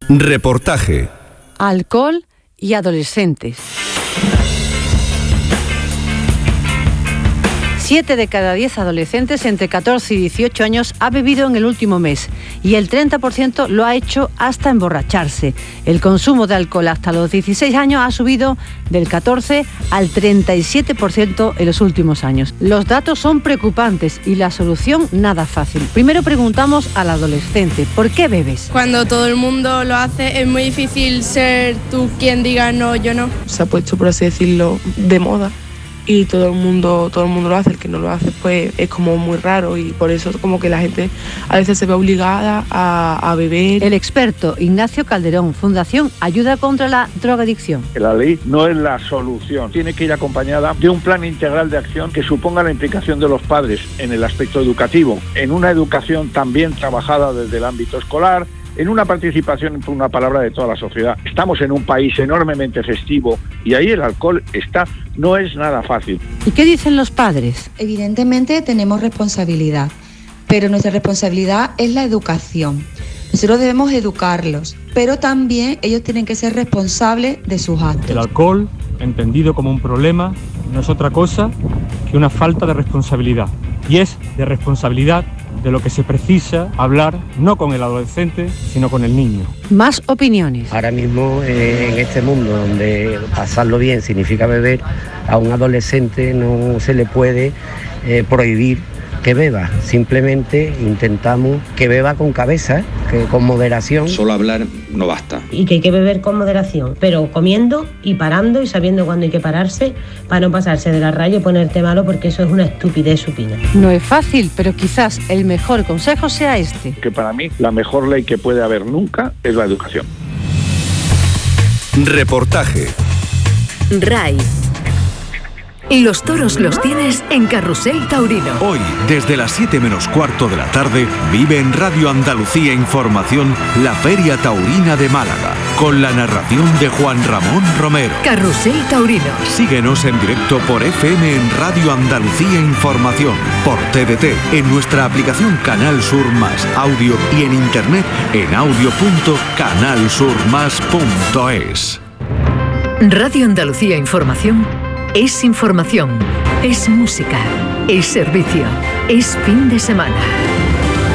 Reportaje. Alcohol y adolescentes. 7 de cada 10 adolescentes entre 14 y 18 años ha bebido en el último mes y el 30% lo ha hecho hasta emborracharse. El consumo de alcohol hasta los 16 años ha subido del 14 al 37% en los últimos años. Los datos son preocupantes y la solución nada fácil. Primero preguntamos al adolescente, ¿por qué bebes? Cuando todo el mundo lo hace es muy difícil ser tú quien diga no, yo no. Se ha puesto, por así decirlo, de moda. Y todo el mundo lo hace, el que no lo hace pues es como muy raro y por eso como que la gente a veces se ve obligada a beber. El experto Ignacio Calderón, Fundación Ayuda contra la Drogadicción. La ley no es la solución, tiene que ir acompañada de un plan integral de acción que suponga la implicación de los padres en el aspecto educativo, en una educación también trabajada desde el ámbito escolar, en una participación, por una palabra, de toda la sociedad. Estamos en un país enormemente festivo y ahí el alcohol no es nada fácil. ¿Y qué dicen los padres? Evidentemente tenemos responsabilidad, pero nuestra responsabilidad es la educación. Nosotros debemos educarlos, pero también ellos tienen que ser responsables de sus actos. El alcohol, entendido como un problema, no es otra cosa que una falta de responsabilidad. Y es de responsabilidad de lo que se precisa hablar, no con el adolescente, sino con el niño. Más opiniones. Ahora mismo, en este mundo donde pasarlo bien significa beber, a un adolescente no se le puede prohibir que beba. Simplemente intentamos que beba con cabeza, que con moderación. Solo hablar no basta. Y que hay que beber con moderación, pero comiendo y parando y sabiendo cuándo hay que pararse para no pasarse de la raya y ponerte malo, porque eso es una estupidez supina. No es fácil, pero quizás el mejor consejo sea este. Que para mí la mejor ley que puede haber nunca es la educación. Reportaje. RAI. Los toros los tienes en Carrusel Taurino. Hoy, desde las 7 menos cuarto de la tarde, vive en Radio Andalucía Información la Feria Taurina de Málaga, con la narración de Juan Ramón Romero. Carrusel Taurino. Síguenos en directo por FM en Radio Andalucía Información, por TDT, en nuestra aplicación Canal Sur Más Audio y en internet en audio.canalsurmas.es. Radio Andalucía Información es información, es música, es servicio, es fin de semana.